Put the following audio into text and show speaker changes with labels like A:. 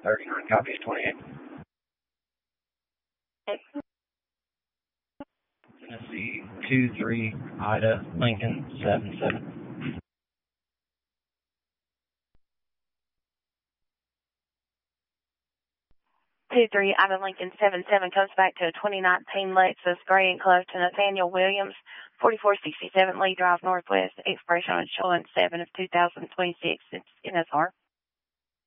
A: 39 copies 28. Tennessee 23 Ida Lincoln 77.
B: Two three Ida Lincoln 77 comes back to a 2019 Lexus gray enclosed to Nathaniel Williams, 4467 Lee Drive Northwest, expiration on insurance 7 of 2026. It's NSR.